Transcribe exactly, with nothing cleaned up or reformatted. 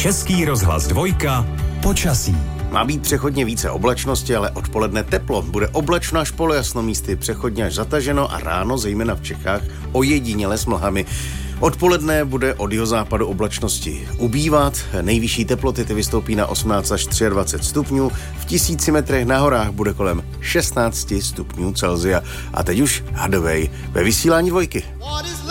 Český rozhlas dvojka. Počasí. Má být přechodně více oblačnosti, ale odpoledne teplo. Bude oblačno až polojasno, místy přechodně až zataženo a ráno, zejména v Čechách, ojediněle s mlhami. Odpoledne bude od jihozápadu oblačnosti ubývat. Nejvyšší teploty ty vystoupí na osmnáct až dvacet tři stupňů. V tisíci metrech na horách bude kolem šestnáct stupňů Celsia. A teď už Hadovej ve vysílání dvojky.